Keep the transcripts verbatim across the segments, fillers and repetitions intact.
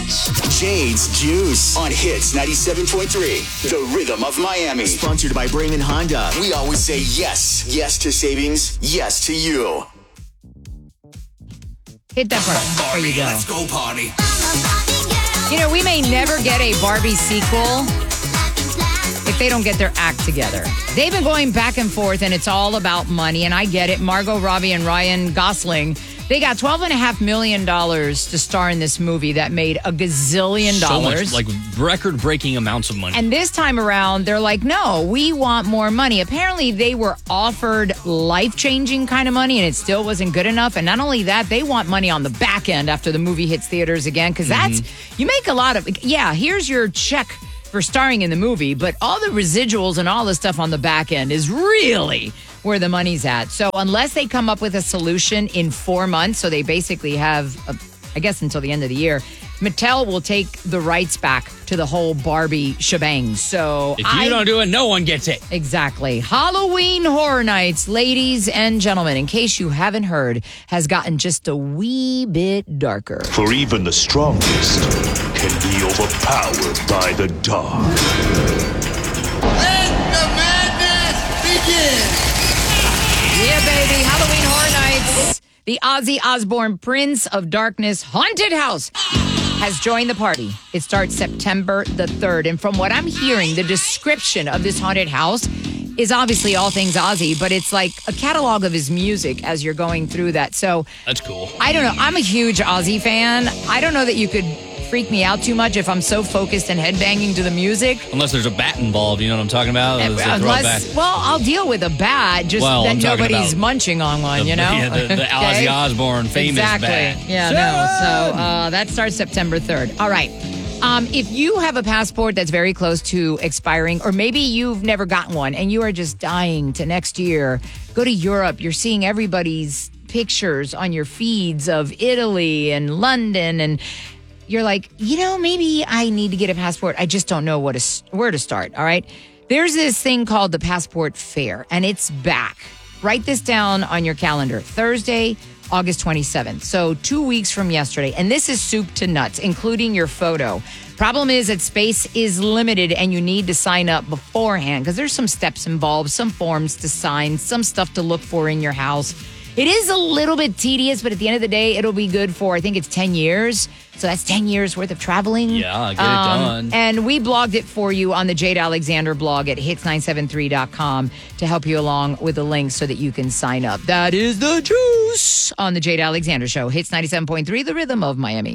Jade's Juice on Hits ninety-seven point three, the rhythm of Miami. Sponsored by Brayman Honda. We always say yes. Yes to savings. Yes to you. Hit that part. There you go. Let's go party. You know, we may never get a Barbie sequel if they don't get their act together. They've been going back and forth, and it's all about money, and I get it. Margot Robbie and Ryan Gosling, they got twelve point five million dollars to star in this movie that made a gazillion dollars. So much, like record-breaking amounts of money. And this time around, they're like, no, we want more money. Apparently, they were offered life-changing kind of money, and it still wasn't good enough. And not only that, they want money on the back end after the movie hits theaters again, because that's, mm-hmm. you make a lot of, yeah, here's your check for starring in the movie, but all the residuals and all the stuff on the back end is really where the money's at. So unless they come up with a solution in four months, so they basically have, a, I guess, until the end of the year, Mattel will take the rights back to the whole Barbie shebang. So if you I, don't do it, no one gets it. Exactly. Halloween Horror Nights, ladies and gentlemen, in case you haven't heard, has gotten just a wee bit darker. For even the strongest can be overpowered by the dark. Let the madness begin! Yeah, baby. Halloween Horror Nights. The Ozzy Osbourne Prince of Darkness Haunted House has joined the party. It starts September the third. And from what I'm hearing, the description of this haunted house is obviously all things Ozzy, but it's like a catalog of his music as you're going through that. So that's cool. I don't know. I'm a huge Ozzy fan. I don't know that you could freak me out too much if I'm so focused and headbanging to the music. Unless there's a bat involved, you know what I'm talking about? Unless, well, I'll deal with a bat, just well, that nobody's munching on one, the, you know? Yeah, the, the okay? Ozzy Osbourne famous exactly. bat. Yeah, no. So uh, that starts September third. All right. Um, if you have a passport that's very close to expiring, or maybe you've never gotten one and you are just dying to next year, go to Europe. You're seeing everybody's pictures on your feeds of Italy and London, and you're like, you know, maybe I need to get a passport. I just don't know what to, where to start. All right. There's this thing called the Passport Fair, and it's back. Write this down on your calendar. Thursday, August twenty-seventh. So two weeks from yesterday. And this is soup to nuts, including your photo. Problem is that space is limited and you need to sign up beforehand because there's some steps involved, some forms to sign, some stuff to look for in your house. It is a little bit tedious, but at the end of the day, it'll be good for, I think it's ten years. So that's ten years worth of traveling. Yeah, get it um, done. And we blogged it for you on the Jade Alexander blog at hits nine seven three dot com to help you along with the link so that you can sign up. That is the juice on the Jade Alexander Show. Hits ninety-seven point three, the rhythm of Miami.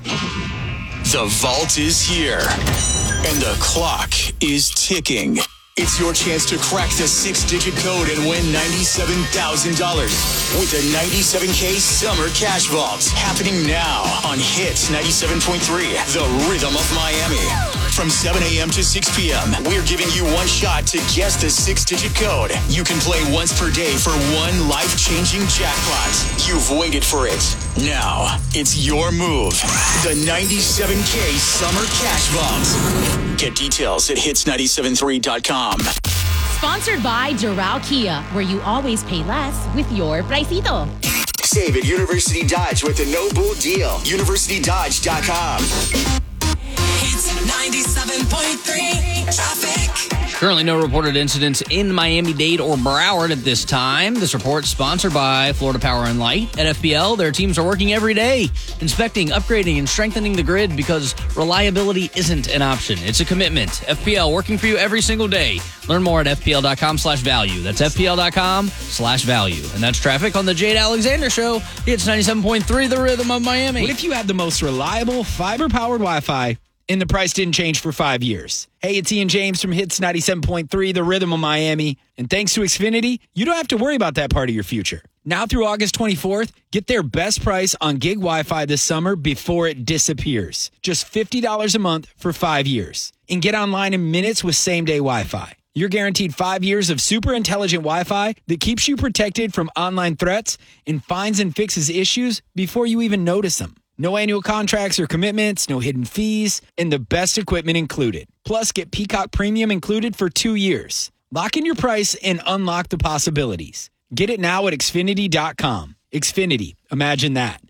The vault is here, and the clock is ticking. It's your chance to crack the six-digit code and win ninety-seven thousand dollars with the ninety-seven K Summer Cash Vault happening now on Hits ninety-seven point three, the rhythm of Miami. From seven a.m. to six p.m., we're giving you one shot to guess the six-digit code. You can play once per day for one life-changing jackpot. You've waited for it. Now, it's your move. The ninety-seven K Summer Cash Vault. Get details at hits nine seven three dot com. Sponsored by Doral Kia, where you always pay less with your Pricito. Save at University Dodge with the No Bull deal. university dodge dot com. It's ninety-seven point three traffic. Currently no reported incidents in Miami-Dade or Broward at this time. This report sponsored by Florida Power and Light. At F P L, their teams are working every day, inspecting, upgrading, and strengthening the grid because reliability isn't an option. It's a commitment. F P L, working for you every single day. Learn more at F P L dot com slash value. That's F P L dot com slash value. And that's traffic on the Jade Alexander Show. It's ninety-seven point three, the rhythm of Miami. What if you had the most reliable fiber-powered Wi-Fi and the price didn't change for five years? Hey, it's Ian James from Hits ninety-seven point three, the rhythm of Miami. And thanks to Xfinity, you don't have to worry about that part of your future. Now through August twenty-fourth, get their best price on gig Wi-Fi this summer before it disappears. Just fifty dollars a month for five years. And get online in minutes with same-day Wi-Fi. You're guaranteed five years of super intelligent Wi-Fi that keeps you protected from online threats and finds and fixes issues before you even notice them. No annual contracts or commitments, no hidden fees, and the best equipment included. Plus, get Peacock Premium included for two years. Lock in your price and unlock the possibilities. Get it now at Xfinity dot com. Xfinity, imagine that.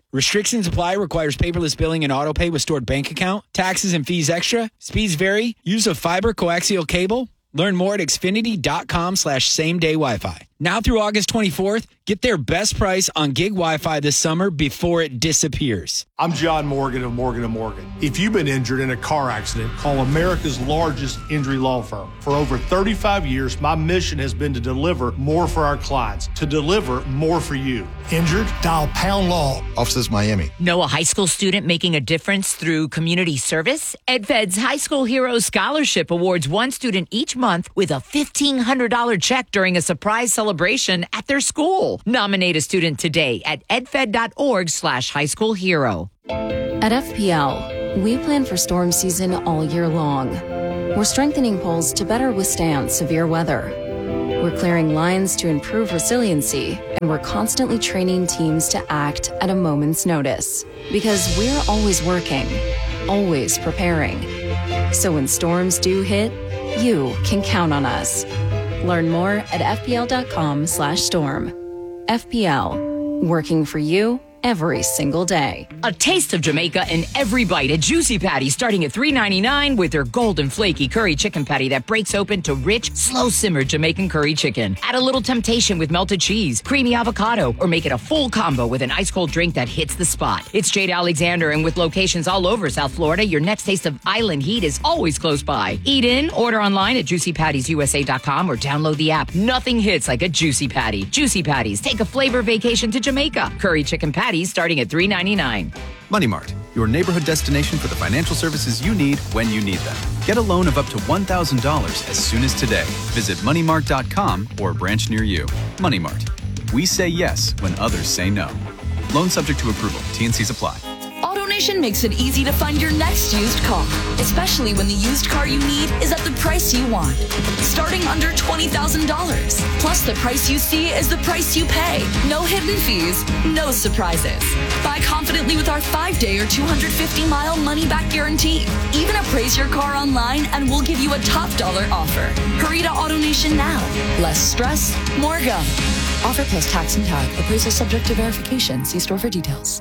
Restrictions apply. Requires paperless billing and auto pay with stored bank account. Taxes and fees extra. Speeds vary. Use of fiber coaxial cable. Learn more at Xfinity.com slash same day Wi-Fi. Now through August twenty-fourth, get their best price on gig Wi-Fi this summer before it disappears. I'm John Morgan of Morgan and Morgan. If you've been injured in a car accident, call America's largest injury law firm. For over thirty-five years, my mission has been to deliver more for our clients, to deliver more for you. Injured? Dial Pound Law. Offices Miami. Know a high school student making a difference through community service? EdFed's High School Hero Scholarship awards one student each month with a fifteen hundred dollars check during a surprise celebration at their school. Nominate a student today at edfed.org slash high school hero. At F P L, we plan for storm season all year long. We're strengthening poles to better withstand severe weather. We're clearing lines to improve resiliency, and we're constantly training teams to act at a moment's notice. Because we're always working, always preparing. So when storms do hit, you can count on us. Learn more at fpl.com slash storm. F P L, working for you every single day. A taste of Jamaica in every bite at Juicy Patty, starting at three ninety-nine with their golden flaky curry chicken patty that breaks open to rich, slow-simmered Jamaican curry chicken. Add a little temptation with melted cheese, creamy avocado, or make it a full combo with an ice-cold drink that hits the spot. It's Jade Alexander, and with locations all over South Florida, your next taste of island heat is always close by. Eat in, order online at juicy patties u s a dot com or download the app. Nothing hits like a Juicy Patty. Juicy Patties, take a flavor vacation to Jamaica. Curry chicken patty starting at three ninety-nine. Money Mart, your neighborhood destination for the financial services you need when you need them. Get a loan of up to one thousand dollars as soon as today. Visit money mart dot com or a branch near you. Money Mart. We say yes when others say no. Loan subject to approval. T and Cs apply. AutoNation makes it easy to find your next used car, especially when the used car you need is at the price you want. Starting under twenty thousand dollars. Plus, the price you see is the price you pay. No hidden fees, no surprises. Buy confidently with our five-day or two hundred fifty mile money-back guarantee. Even appraise your car online and we'll give you a top dollar offer. Hurry to AutoNation now. Less stress, more go. Offer plus tax and tag. Appraisal subject to verification. See store for details.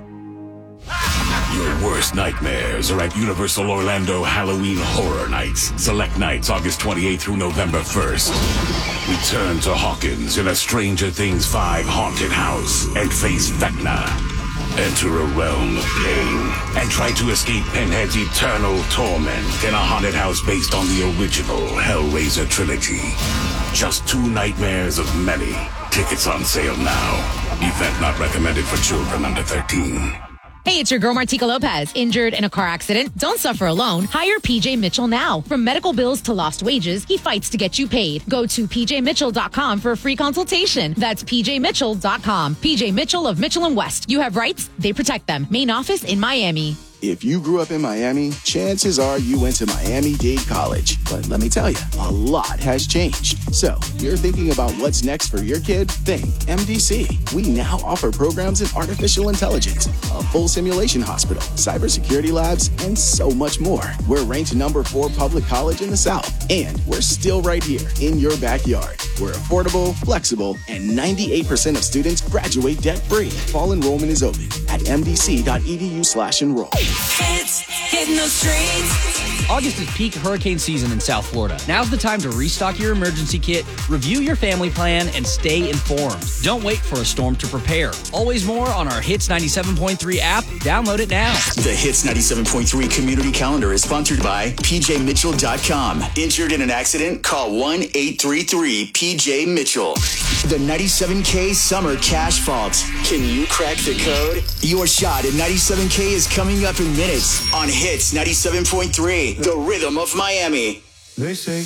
Your worst nightmares are at Universal Orlando Halloween Horror Nights. Select nights August twenty-eighth through November first. Return to Hawkins in a Stranger Things five haunted house and face Vecna. Enter a realm of pain and try to escape Pinhead's eternal torment in a haunted house based on the original Hellraiser trilogy. Just two nightmares of many. Tickets on sale now. Event not recommended for children under thirteen. Hey, it's your girl Martika Lopez. Injured in a car accident? Don't suffer alone. Hire P J Mitchell now. From medical bills to lost wages, he fights to get you paid. Go to p j mitchell dot com for a free consultation. That's p j mitchell dot com. P J Mitchell of Mitchell and West. You have rights, they protect them. Main office in Miami. If you grew up in Miami, chances are you went to Miami-Dade College. But let me tell you, a lot has changed. So, you're thinking about what's next for your kid? Think M D C. We now offer programs in artificial intelligence, a full simulation hospital, cybersecurity labs, and so much more. We're ranked number four public college in the South, and we're still right here in your backyard. We're affordable, flexible, and ninety-eight percent of students graduate debt-free. Fall enrollment is open at m d c dot e d u slash enroll. Hits hitting those streets. August is peak hurricane season in South Florida. Now's the time to restock your emergency kit, review your family plan, and stay informed. Don't wait for a storm to prepare. Always more on our Hits ninety-seven point three app. Download it now. The Hits ninety-seven point three community calendar is sponsored by p j mitchell dot com. Injured in an accident? Call one eight three three P J Mitchell. The ninety-seven K Summer Cash Vault. Can you crack the code? Your shot at ninety-seven K is coming up in minutes on Hits ninety-seven point three, the rhythm of Miami. They say